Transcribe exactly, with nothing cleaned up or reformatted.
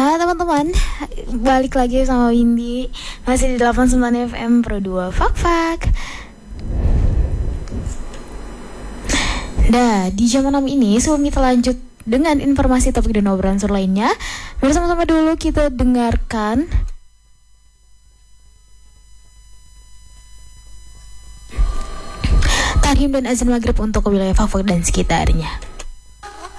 Halo teman-teman, balik lagi sama Windy. Masih di delapan puluh sembilan F M Pro dua Fak Fak. Nah, di jam enam ini sebelum kita lanjut dengan informasi topik dan obrolan seru lainnya, bersama-sama dulu kita dengarkan Tarhim dan azan maghrib untuk wilayah Fak Fak dan sekitarnya.